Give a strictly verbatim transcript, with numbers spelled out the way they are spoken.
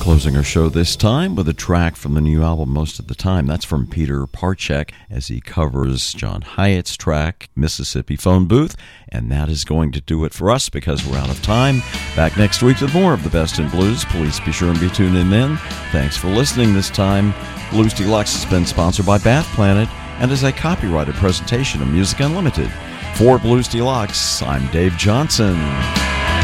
Closing our show this time with a track from the new album Most of the Time. That's from Peter Parchek as he covers John Hyatt's track, Mississippi Phone Booth. And that is going to do it for us because we're out of time. Back next week with more of the best in blues. Please be sure and be tuned in then. Thanks for listening this time. Blues Deluxe has been sponsored by Bath Planet and is a copyrighted presentation of Music Unlimited. For Blues Deluxe, I'm Dave Johnson.